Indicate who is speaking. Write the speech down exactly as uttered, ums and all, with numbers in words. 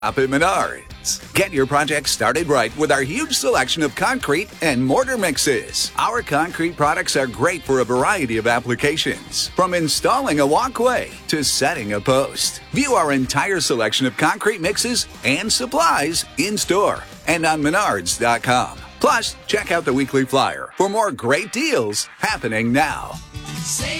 Speaker 1: Up at Menards. Get your project started right with our huge selection of concrete and mortar mixes. Our concrete products are great for a variety of applications, from installing a walkway to setting a post. View our entire selection of concrete mixes and supplies in store and on menards dot com. Plus, check out the weekly flyer for more great deals happening now.
Speaker 2: Save